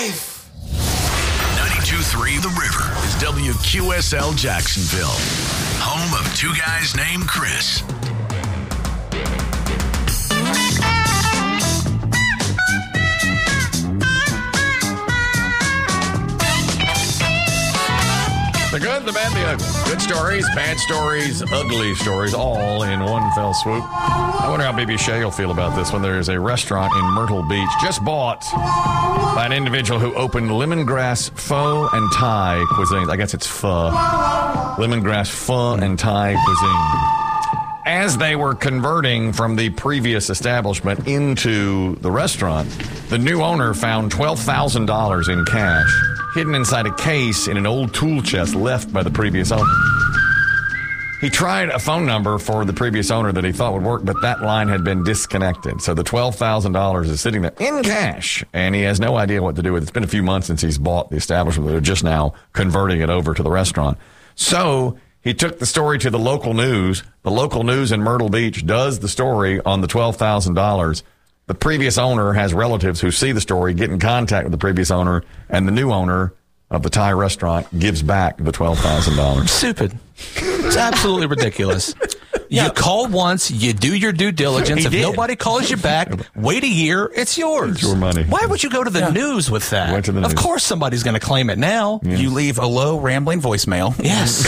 92.3 The River is WQSL Jacksonville, home of two guys named Chris. The good, the bad, the ugly. Good stories, bad stories, ugly stories, all in one fell swoop. I wonder how BB Shea will feel about this one. There is a restaurant in Myrtle Beach just bought by an individual who opened lemongrass pho and Thai cuisines. I guess it's pho. Lemongrass pho and Thai cuisine. As they were converting from the previous establishment into the restaurant, the new owner found $12,000 in cash hidden inside a case in an old tool chest left by the previous owner. He tried a phone number for the previous owner that he thought would work, but that line had been disconnected. So the $12,000 is sitting there in cash, and he has no idea what to do with it. It's been a few months since he's bought the establishment. They're just now converting it over to the restaurant. So he took the story to the local news. The local news in Myrtle Beach does the story on the $12,000. The previous owner has relatives who see the story, get in contact with the previous owner, and the new owner of the Thai restaurant gives back the $12,000. Stupid. It's absolutely ridiculous. You call once, you do your due diligence. If nobody calls you back, wait a year, it's yours. It's your money. Why would you go to the news with that? Went to the news. Of course somebody's going to claim it now. Yeah. You leave a low, rambling voicemail. Yes.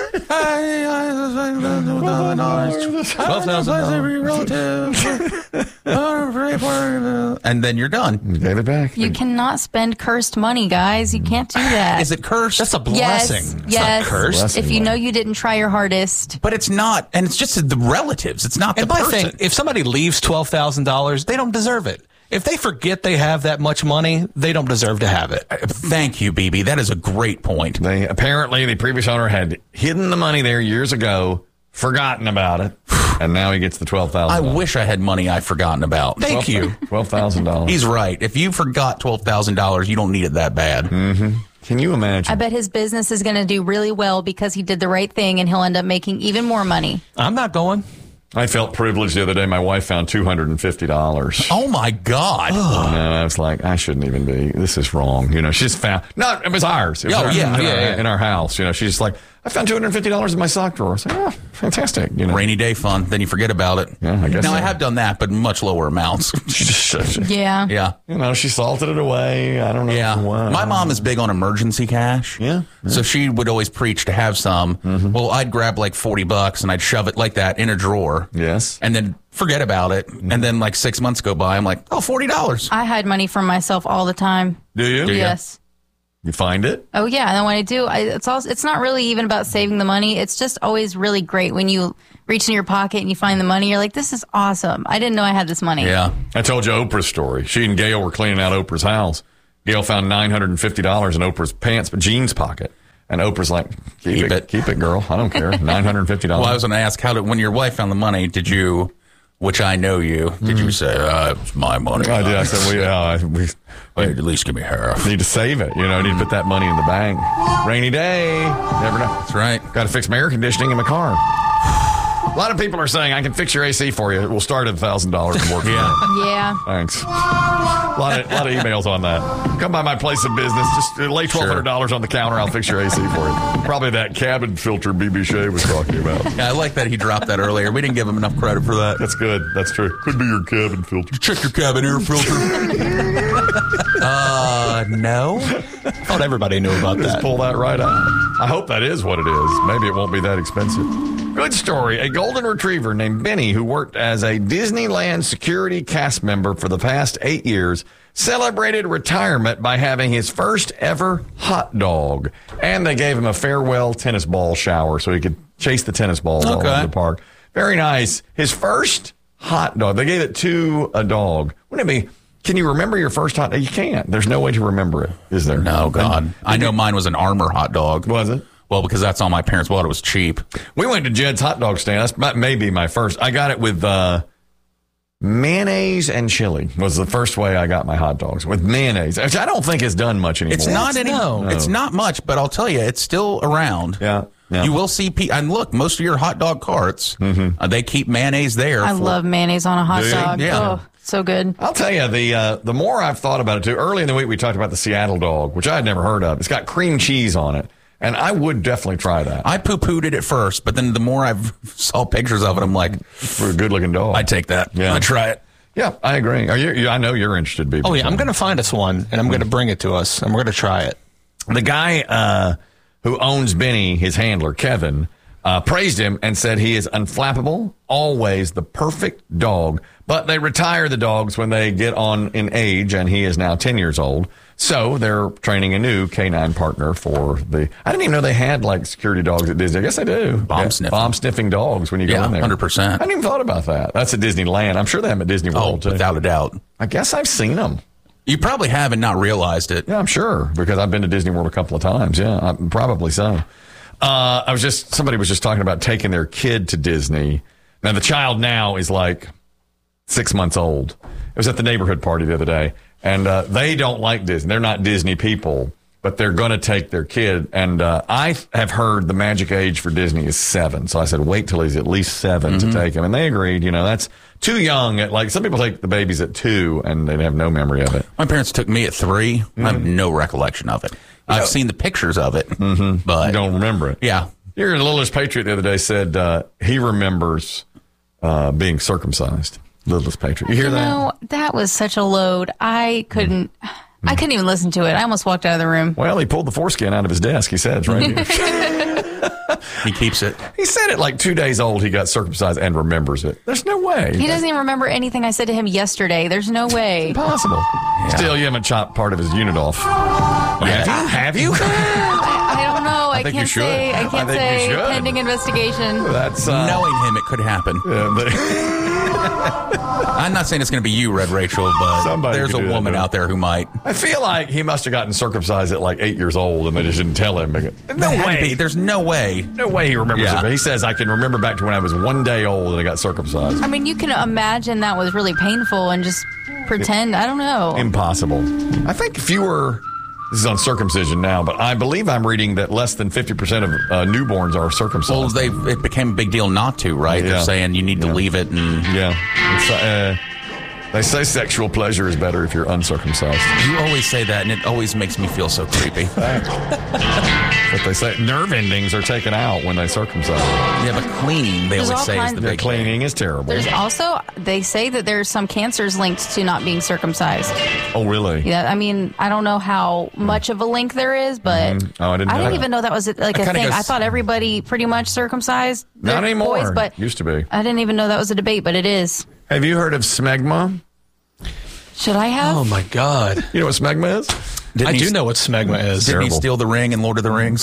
And then you're done. You gave it back. You cannot spend cursed money, guys. You can't do that. Is it cursed? That's a blessing. It's Yes. not cursed. Blessing, If you know right. you didn't try your hardest. But it's not, and it's just the relatives. It's not the And my person. thing, if somebody leaves $12,000, they don't deserve it. If they forget they have that much money, they don't deserve to have it. Thank you, BB. That is a great point. Apparently, the previous owner had hidden the money there years ago, forgotten about it, and now he gets the $12,000. I wish I had money I've forgotten about. Thank you. $12,000. He's right. If you forgot $12,000, you don't need it that bad. Can you imagine? I bet his business is going to do really well because he did the right thing and he'll end up making even more money. I'm not going. I felt privileged the other day. My wife found $250. Oh, my God. And I was like, I shouldn't even be. This is wrong. You know, she's found. No, it was ours. It was in our house. You know, she's like, I found $250 in my sock drawer. I was like, oh, fantastic. You know, Rainy day fun. Then you forget about it. Yeah, I guess Now, so. I have done that, but much lower amounts. Yeah. Yeah. You know, she salted it away. I don't know. Yeah. Why. My mom is big on emergency cash. Yeah. So she would always preach to have some. Well, I'd grab like $40 and I'd shove it like that in a drawer. Yes. And then forget about it. And then like 6 months go by. I'm like, oh, $40. I hide money from myself all the time. Do you? Yes. You find it? Oh yeah, and then when I do, it's not really even about saving the money. It's just always really great when you reach in your pocket and you find the money. You're like, this is awesome. I didn't know I had this money. Yeah. I told you Oprah's story. She and Gail were cleaning out Oprah's house. Gail found $950 in Oprah's pants, jeans pocket. And Oprah's like, keep it, girl. I don't care. $950. Well, I was going to ask, when your wife found the money, did you, which I know you, did you say, it's my money? I did. I said, we Hey, at least give me half. need to save it. You know, need to put that money in the bank. Rainy day. Never know. That's right. Got to fix my air conditioning in my car. A lot of people are saying, I can fix your AC for you. We'll start at $1,000 and work. Yeah. Thanks. A lot of emails on that. Come by my place of business. Just lay $1,200 on the counter. I'll fix your AC for you. Probably that cabin filter BB Shea was talking about. Yeah, I like that he dropped that earlier. We didn't give him enough credit for that. That's good. That's true. Could be your cabin filter. Check your cabin air filter. No. Thought everybody knew about Just that. pull that right out. I hope that is what it is. Maybe it won't be that expensive. Good story. A golden retriever named Benny, who worked as a Disneyland security cast member for the past 8 years, celebrated retirement by having his first ever hot dog. And they gave him a farewell tennis ball shower so he could chase the tennis balls all over the park. Very nice. His first hot dog. They gave it to a dog. Wouldn't it be... Can you remember your first hot dog? You can't. There's no way to remember it, is there? No, God. I know mine was an Armour hot dog. Was it? Well, because that's all my parents bought. It was cheap. We went to Jed's hot dog stand. That's maybe my first. I got it with mayonnaise and chili was the first way I got my hot dogs, with mayonnaise, which I don't think is done much anymore. It's not No. It's not much, but I'll tell you, it's still around. Yeah. You will see, and look, most of your hot dog carts, they keep mayonnaise there. I love mayonnaise on a hot Do you? dog. Yeah. Oh. So good. I'll tell you, the more I've thought about it, too, early in the week we talked about the Seattle dog, which I had never heard of. It's got cream cheese on it, and I would definitely try that. I poo-pooed it at first, but then the more I saw pictures of it, I'm like, for a good-looking dog. I'd take that. Yeah. I'd try it. Yeah, I agree. I know you're interested, BB. Oh, yeah, I'm going to find us one, and I'm going to bring it to us, and we're going to try it. The guy who owns Benny, his handler, Kevin, praised him and said he is unflappable, always the perfect dog. But they retire the dogs when they get on in age, and he is now 10 years old. So they're training a new canine partner for the... I didn't even know they had, like, security dogs at Disney. I guess they do. Bomb-sniffing dogs when you go in there. 100%. I hadn't even thought about that. That's at Disneyland. I'm sure they have them at Disney World, too. Without a doubt. I guess I've seen them. You probably have and not realized it. Yeah, I'm sure, because I've been to Disney World a couple of times. Yeah, probably so. Somebody was just talking about taking their kid to Disney. Now, the child now is like 6 months old. It was at the neighborhood party the other day, and they don't like Disney. They're not Disney people, but they're going to take their kid. And I have heard the magic age for Disney is 7. So I said, wait till he's at least 7 to take him. And they agreed, that's too young. Like some people take the babies at 2 and they have no memory of it. My parents took me at 3. I have no recollection of it. I've seen the pictures of it, but you don't remember it. Yeah. Your Littlest Patriot the other day said he remembers being circumcised. Littlest Patriot. You hear that? No, that was such a load. I couldn't even listen to it. I almost walked out of the room. Well, he pulled the foreskin out of his desk. He said it's right here. He keeps it. He said at like 2 days old he got circumcised and remembers it. There's no way. He doesn't even remember anything I said to him yesterday. There's no way. Impossible. Yeah. Still, you haven't chopped part of his unit off. Have you? I don't know. I think can't you should. say. I I can't think say. you should. Pending investigation. That's knowing him, it could happen. I'm not saying it's going to be you, Red Rachel, but Somebody there's a woman out there who might. I feel like he must have gotten circumcised at like 8 years old, and they just didn't tell him. No way. There's no way. No way he remembers it. He says, I can remember back to when I was 1 day old and I got circumcised. I mean, you can imagine that was really painful and just pretend. I don't know. Impossible. I think fewer... This is on circumcision now, but I believe I'm reading that less than 50% of newborns are circumcised. Well, it became a big deal not to, right? Yeah. They're saying you need to leave it. And they say sexual pleasure is better if you're uncircumcised. You always say that, and it always makes me feel so creepy. But they say nerve endings are taken out when they circumcise. Yeah, but cleaning, they always say, is the big cleaning is terrible. There's also, they say that there's some cancers linked to not being circumcised. Oh, really? Yeah, I mean, I don't know how much of a link there is, but I didn't even know that was like a thing. I thought everybody pretty much circumcised. Not anymore. Boys, but used to be. I didn't even know that was a debate, but it is. Have you heard of smegma? Should I have? Oh, my God. You know what smegma is? I do know what smegma is. Didn't he steal the ring in Lord of the Rings?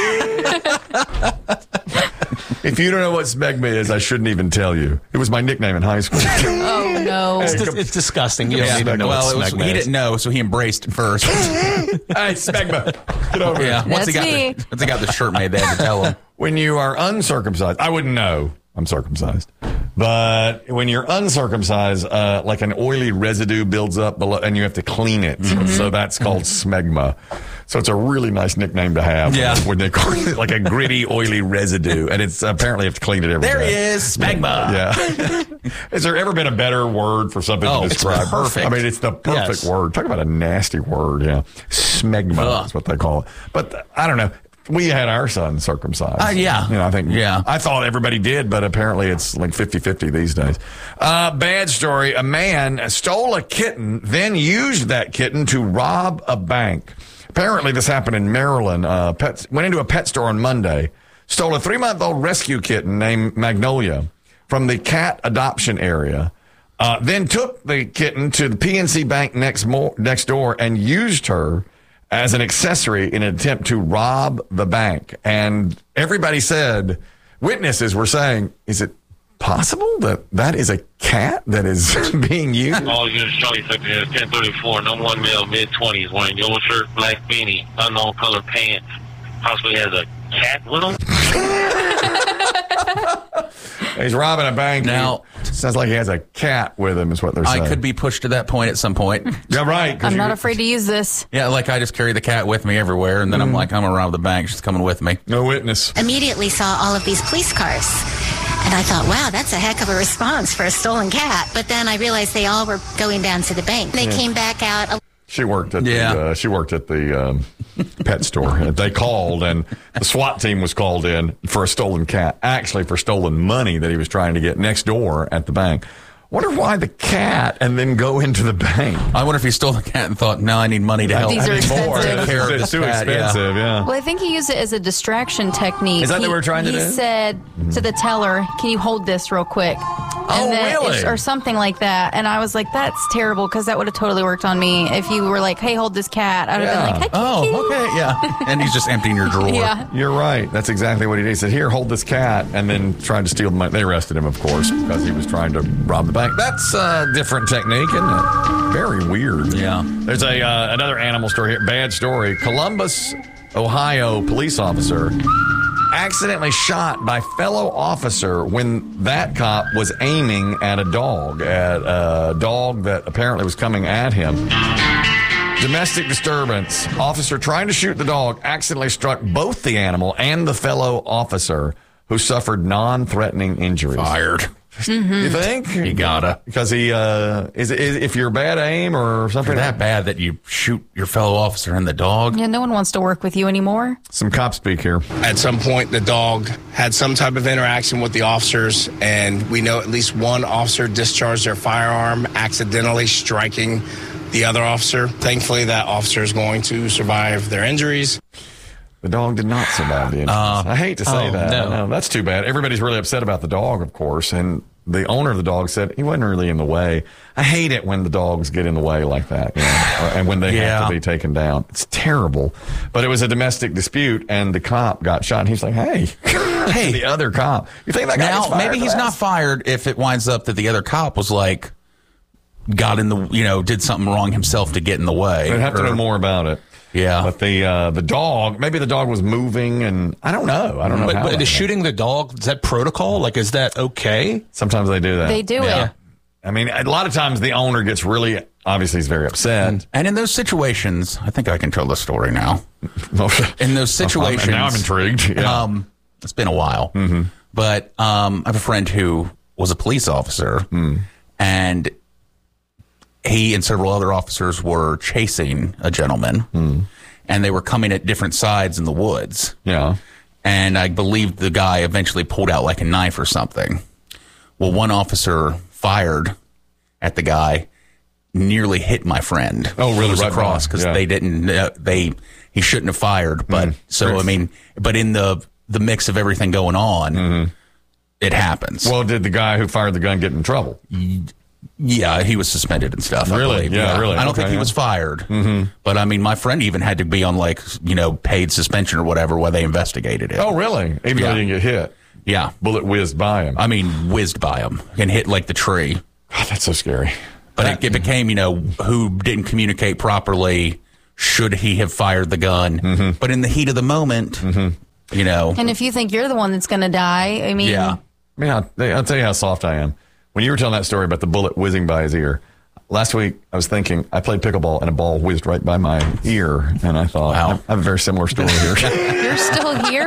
If you don't know what smegma is, I shouldn't even tell you. It was my nickname in high school. Oh, no. It's disgusting. You don't even know what smegma is. He didn't know, so he embraced it first. Hey, smegma. Get over here. Once he got the shirt made, they had to tell him. When you are uncircumcised, I wouldn't know. I'm circumcised. But when you're uncircumcised, like an oily residue builds up below, and you have to clean it. Mm-hmm. So that's called smegma. So it's a really nice nickname to have. Yeah. When they call it like a gritty, oily residue. And it's apparently you have to clean it every day. There he is, smegma. Yeah. Has there ever been a better word for something to describe? It's perfect. I mean, it's the perfect word. Talk about a nasty word. Yeah. Smegma is what they call it. But I don't know. We had our son circumcised. Yeah. You know, I think. Yeah. I thought everybody did, but apparently it's like 50-50 these days. Bad story. A man stole a kitten, then used that kitten to rob a bank. Apparently this happened in Maryland. Went into a pet store on Monday, stole a 3-month-old rescue kitten named Magnolia from the cat adoption area, then took the kitten to the PNC Bank next door and used her as an accessory in an attempt to rob the bank. And everybody said, witnesses were saying, is it possible that that is a cat that is being used? All units, Charlie Sector 1034, number 1 male, mid-20s, wearing yellow shirt, black beanie, unknown color pants, possibly has a cat with him. He's robbing a bank. Now, sounds like he has a cat with him, is what they're saying. I could be pushed to that point at some point. Yeah, right. I'm not afraid to use this. Yeah, like I just carry the cat with me everywhere, and then I'm like, I'm going to rob the bank. She's coming with me. No witness. Immediately saw all of these police cars. And I thought, wow, that's a heck of a response for a stolen cat. But then I realized they all were going down to the bank. They came back out. She worked at the pet store. They called, and the SWAT team was called in for a stolen cat, actually for stolen money that he was trying to get next door at the bank. Wonder why the cat and then go into the bank. I wonder if he stole the cat and thought, no, I need money to help. These are expensive. Take care of It's this too cat, expensive, yeah. Well, I think he used it as a distraction technique. Is that what we're trying to do? He said to the teller, "Can you hold this real quick?" Oh, really? Or something like that. And I was like, that's terrible, because that would have totally worked on me. If you were like, "Hey, hold this cat," I would have been like, "Hey, oh, okay, yeah. And he's just emptying your drawer. Yeah. You're right. That's exactly what he did. He said, "Here, hold this cat," and then tried to steal the money. They arrested him, of course, because he was trying to rob the bank. That's a different technique, isn't it? Very weird. Yeah. There's another animal story here. Bad story. Columbus, Ohio police officer accidentally shot by fellow officer when that cop was aiming at a dog that apparently was coming at him. Domestic disturbance. Officer trying to shoot the dog accidentally struck both the animal and the fellow officer, who suffered non-threatening injuries. Fired. You think? You gotta. Because he is if you're bad aim or something that bad that you shoot your fellow officer and the dog. Yeah, no one wants to work with you anymore. Some cop speak here. At some point, the dog had some type of interaction with the officers, and we know at least one officer discharged their firearm, accidentally striking the other officer. Thankfully, that officer is going to survive their injuries. The dog did not survive the injuries. I hate to say that. No, that's too bad. Everybody's really upset about the dog, of course, and the owner of the dog said he wasn't really in the way. I hate it when the dogs get in the way like that, and when they have to be taken down. It's terrible. But it was a domestic dispute, and the cop got shot, and he's like, hey, the other cop. You think that guy gets fired? Maybe he's not fired if it winds up that the other cop was like, got in the, did something wrong himself to get in the way. I'd have to know more about it. Yeah. But the dog, maybe the dog was moving, and I don't know. But is shooting the dog, is that protocol? Like, is that okay? Sometimes they do that. They do it. I mean, a lot of times the owner gets really, obviously he's very upset. And in those situations, I think I can tell the story now. In those situations. Now I'm intrigued. Yeah. It's been a while. Mm-hmm. But I have a friend who was a police officer, and he and several other officers were chasing a gentleman, and they were coming at different sides in the woods. Yeah. And I believe the guy eventually pulled out like a knife or something. Well, one officer fired at the guy, nearly hit my friend. Oh, really? Right across, because they didn't, he shouldn't have fired. But so, I mean, but in the mix of everything going on, it happens. Well, did the guy who fired the gun get in trouble? Yeah, he was suspended and stuff. Really? I believe. Yeah, really. I don't think he was fired. But I mean, my friend even had to be on paid suspension or whatever while they investigated it. Oh, really? Even though he didn't get hit? Yeah. Bullet whizzed by him. I mean, whizzed by him and hit like the tree. God, that's so scary. But it became, who didn't communicate properly. Should he have fired the gun? But in the heat of the moment, And if you think you're the one that's going to die, I mean. Yeah. I mean, I'll tell you how soft I am. When you were telling that story about the bullet whizzing by his ear, last week I was thinking I played pickleball and a ball whizzed right by my ear, and I thought, wow. I have a very similar story here. You're still here?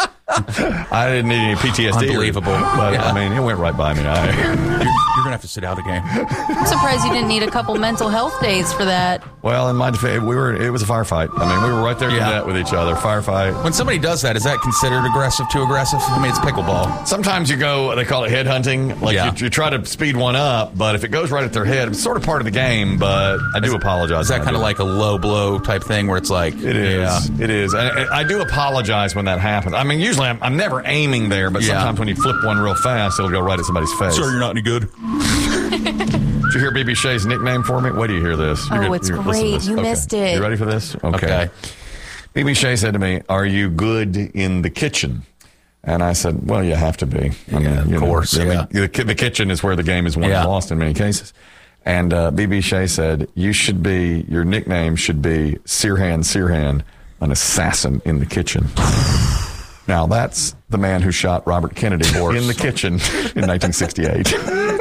I didn't need any PTSD. Unbelievable. But, I mean, it went right by me. You're going to have to sit out again. I'm surprised you didn't need a couple mental health days for that. Well, in my defense, it was a firefight. I mean, we were right there with each other. Firefight. When somebody does that, is that considered too aggressive? I mean, it's pickleball. Sometimes you go, they call it head hunting. Like you try to speed one up, but if it goes right at their head, it's sort of part of the game, but I do apologize. Is that kind of like a low blow type thing where it's like... It is. Yeah. It is. And I do apologize when that happens. I mean, usually I'm never aiming there, but sometimes when you flip one real fast, it'll go right at somebody's face. Sir, you're not any good. Did you hear BB Shea's nickname for me? Wait till you hear this. It's great. You missed it. You ready for this? Okay. BB Shea said to me, "Are you good in the kitchen?" And I said, "Well, you have to be. I mean, of course. The kitchen is where the game is won and lost in many cases." And BB Shea said, your nickname should be Sirhan, an assassin in the kitchen. Now, that's the man who shot Robert Kennedy in the kitchen in 1968.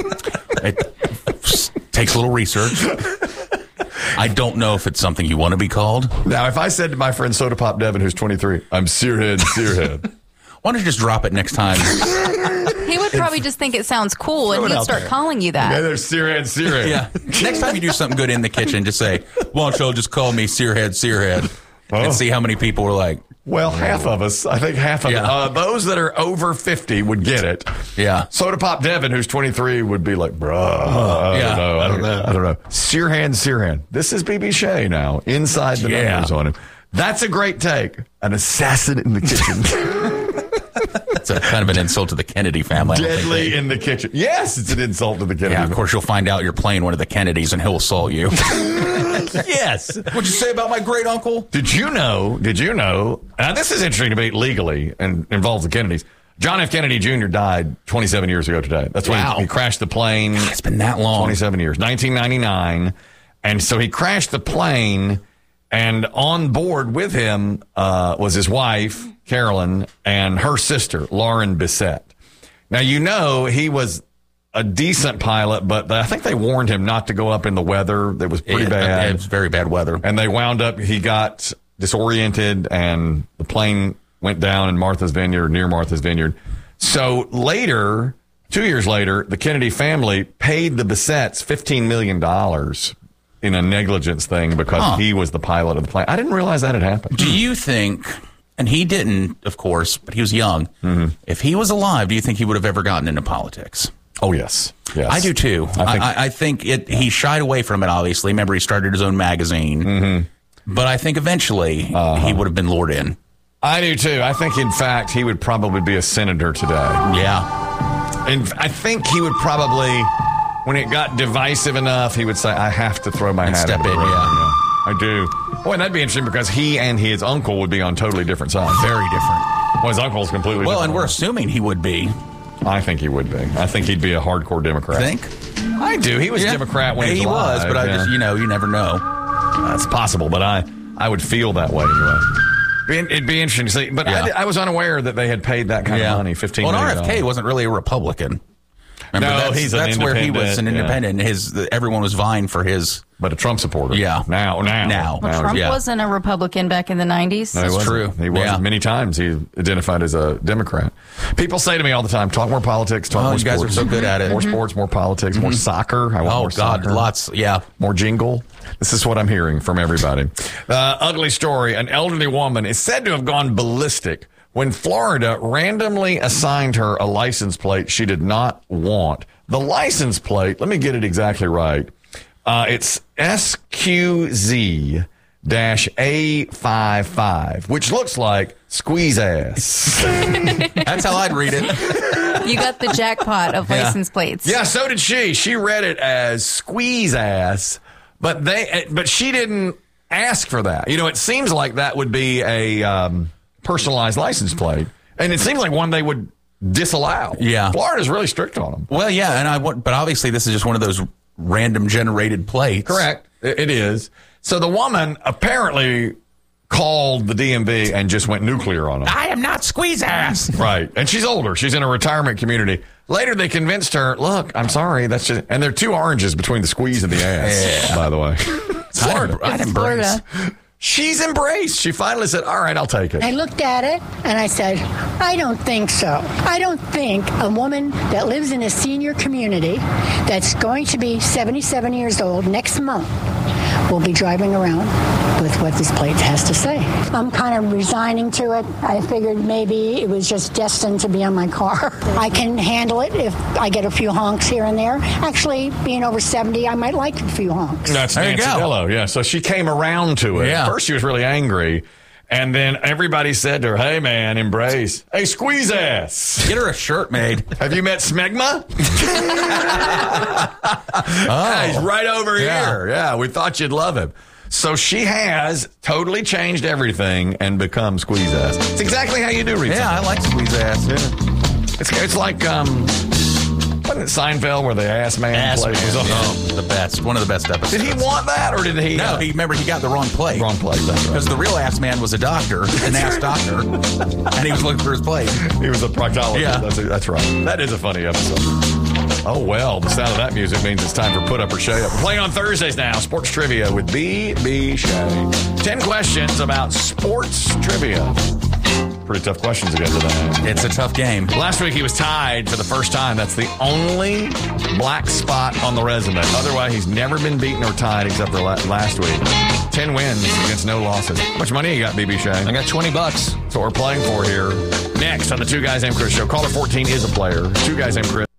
It takes a little research. I don't know if it's something you want to be called. Now, if I said to my friend Soda Pop Devin, who's 23, I'm Sirhan. Why don't you just drop it next time? He would probably just think it sounds cool, and he'd start calling you that. Yeah, there's Searhead. Yeah. Next time you do something good in the kitchen, just say, "Why don't y'all just call me Searhead," and see how many people are like. Well, half of us. I think half of those that are over 50 would get it. Yeah. Soda Pop Devin, who's 23, would be like, bruh, I don't know. Searhead. This is BB Shea now, inside the numbers on him. That's a great take. An assassin in the kitchen. That's a kind of an insult to the Kennedy family. Deadly in the kitchen. Yes, it's an insult to the Kennedy family. Of course, you'll find out you're playing one of the Kennedys and he'll assault you. Yes. What'd you say about my great uncle? Did you know? Now, this is interesting to me legally and involves the Kennedys. John F. Kennedy Jr. died 27 years ago today. That's when he crashed the plane. God, it's been that long. 27 years. 1999. And so he crashed the plane, and on board with him was his wife, Carolyn, and her sister, Lauren Bissett. Now, he was a decent pilot, but I think they warned him not to go up in the weather. That was pretty bad. It was very bad weather. And they wound up, he got disoriented, and the plane went down in Martha's Vineyard, near Martha's Vineyard. So later, 2 years later, the Kennedy family paid the Bissetts $15 million in a negligence thing because he was the pilot of the plane. I didn't realize that had happened. Do you think, and he didn't, of course, but he was young, if he was alive, do you think he would have ever gotten into politics? Oh, yes. I do, too. I think he shied away from it, obviously. Remember, he started his own magazine. But I think eventually he would have been lured in. I do, too. I think, in fact, he would probably be a senator today. Yeah. And I think he would probably, when it got divisive enough, he would say, I have to throw my hat step in, I do. Boy, that'd be interesting because he and his uncle would be on totally different sides. Very different. Well, his uncle's completely different. Well, and we're assuming he would be. I think he would be. I think he'd be a hardcore Democrat. Think? I do. He was a Democrat when he was alive. But I just, you never know. That's possible, but I would feel that way anyway. It'd be interesting to see. But I was unaware that they had paid that kind of money, $15 million. Well, RFK wasn't really a Republican. Remember, that's where he was an independent. Everyone was vying for his. But a Trump supporter. Yeah. Now. Well, Trump wasn't a Republican back in the 90s. No, that's true. He was. Many times he identified as a Democrat. People say to me all the time, talk more politics, talk more sports. You guys are so good at it. More sports, more politics, more soccer. I want more soccer. Lots. Yeah. More jingle. This is what I'm hearing from everybody. Ugly story. An elderly woman is said to have gone ballistic when Florida randomly assigned her a license plate she did not want. The license plate, let me get it exactly right. It's SQZ-A55, which looks like squeeze ass. That's how I'd read it. You got the jackpot of license plates. Yeah, so did she. She read it as squeeze ass, but she didn't ask for that. It seems like that would be a personalized license plate, and it seems like one they would disallow. Yeah, Florida's really strict on them. Well, yeah, but obviously this is just one of those random generated plates. Correct. It is. So the woman apparently called the DMV and just went nuclear on them. I am not squeeze ass. Right. And she's older. She's in a retirement community. Later, they convinced her, look, I'm sorry. That's just, and there are two oranges between the squeeze and the ass, by the way. Florida. I'd embrace. Florida. She's embraced. She finally said, all right, I'll take it. I looked at it and I said, I don't think so. I don't think a woman that lives in a senior community that's going to be 77 years old next month will be driving around with what this plate has to say. I'm kind of resigning to it. I figured maybe it was just destined to be on my car. I can handle it if I get a few honks here and there. Actually, being over 70, I might like a few honks. That's Nancy Dello. Yeah, so she came around to it. Yeah. First, she was really angry. And then everybody said to her, hey, man, embrace. Hey, squeeze ass. Get her a shirt made. Have you met Smegma? He's right over here. Yeah, we thought you'd love him. So she has totally changed everything and become squeeze ass. It's exactly how you do read. Yeah, I like squeeze ass. Yeah. It's like, wasn't it Seinfeld where the ass man played? The best. One of the best episodes. Did he want that or did he? No, he got the wrong plate. Wrong plate, that's right. Because the real ass man was a doctor, an ass doctor, and he was looking for his plate. He was a proctologist. Yeah. That's right. That is a funny episode. Oh, well, the sound of that music means it's time for Put Up or Shea Up. We're playing on Thursdays now, Sports Trivia with B.B. Shea. 10 questions about sports trivia. pretty tough questions again today. It's a tough game. Last week he was tied for the first time. That's the only black spot on the resume. Otherwise, he's never been beaten or tied except for last week. 10 wins against no losses. How much money you got, BB Shea? I got $20. That's what we're playing for here. Next on the Two Guys Named Chris show. Caller 14 is a player. Two Guys Named Chris.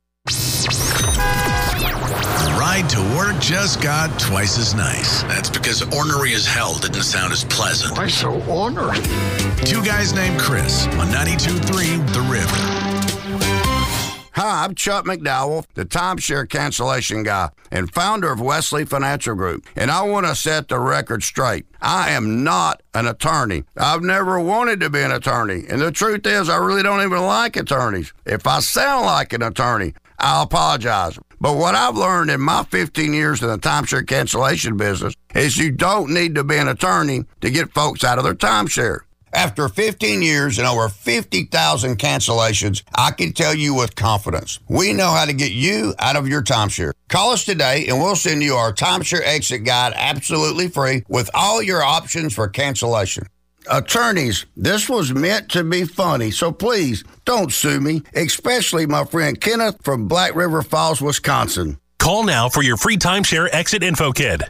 Ride to work just got twice as nice. That's because ornery as hell didn't sound as pleasant. Why so ornery? Two Guys Named Chris on 92.3 The River. Hi, I'm Chuck McDowell, the timeshare cancellation guy and founder of Wesley Financial Group. And I want to set the record straight. I am not an attorney. I've never wanted to be an attorney. And the truth is, I really don't even like attorneys. If I sound like an attorney, I'll apologize. But what I've learned in my 15 years in the timeshare cancellation business is you don't need to be an attorney to get folks out of their timeshare. After 15 years and over 50,000 cancellations, I can tell you with confidence, we know how to get you out of your timeshare. Call us today and we'll send you our timeshare exit guide absolutely free with all your options for cancellation. Attorneys, this was meant to be funny, so please don't sue me, especially my friend Kenneth from Black River Falls, Wisconsin. Call now for your free timeshare exit info kit.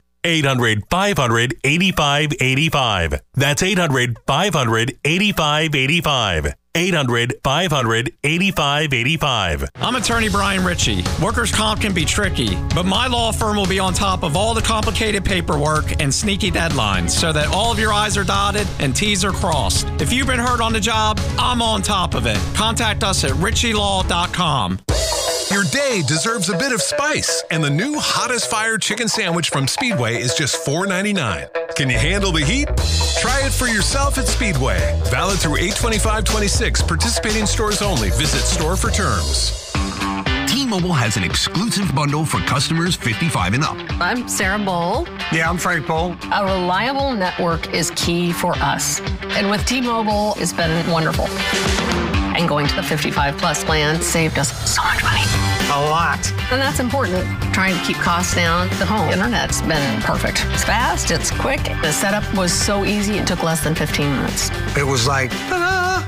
800-500-8585. That's 800-500-8585. 800-500-8585. I'm attorney Brian Ritchie. Workers' comp can be tricky, but my law firm will be on top of all the complicated paperwork and sneaky deadlines so that all of your I's are dotted and T's are crossed. If you've been hurt on the job, I'm on top of it. Contact us at ritchielaw.com. Your day deserves a bit of spice, and the new Hottest Fire Chicken Sandwich from Speedway is just $4.99. Can you handle the heat? Try it for yourself at Speedway. Valid through 8/25/26. Participating stores only. Visit store for terms. T-Mobile has an exclusive bundle for customers 55 and up. I'm Sarah Bowl. Yeah, I'm Frank Bowl. A reliable network is key for us. And with T-Mobile, it's been wonderful. And going to the 55 plus plan saved us so much money. A lot. And that's important. Trying to keep costs down. The home internet's been perfect. It's fast, it's quick. The setup was so easy, it took less than 15 minutes. It was like, ta-da!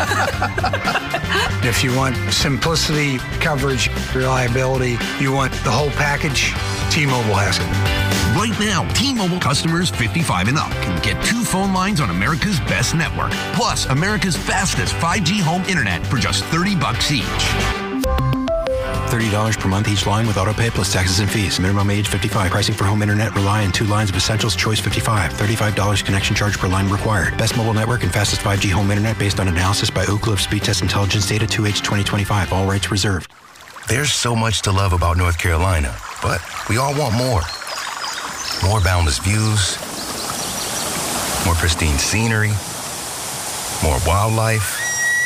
If you want simplicity, coverage, reliability, you want the whole package, T-Mobile has it. Right now, T-Mobile customers 55 and up can get 2 phone lines on America's best network, plus America's fastest 5G home internet for just $30 each. $30 per month each line with autopay plus taxes and fees. Minimum age 55. Pricing for home internet rely on 2 lines of essentials. Choice 55. $35 connection charge per line required. Best mobile network and fastest 5G home internet based on analysis by Ookla of Speed Test Intelligence data 2H 2025. All rights reserved. There's so much to love about North Carolina, but we all want more. More boundless views, more pristine scenery, more wildlife,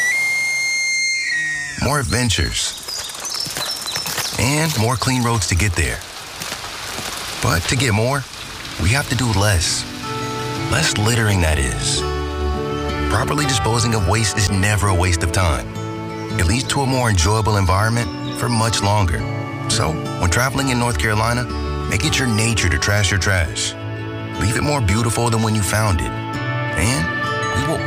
more adventures, and more clean roads to get there. But to get more, we have to do less. Less littering, that is. Properly disposing of waste is never a waste of time. It leads to a more enjoyable environment for much longer. So, when traveling in North Carolina, make it your nature to trash your trash. Leave it more beautiful than when you found it. And we will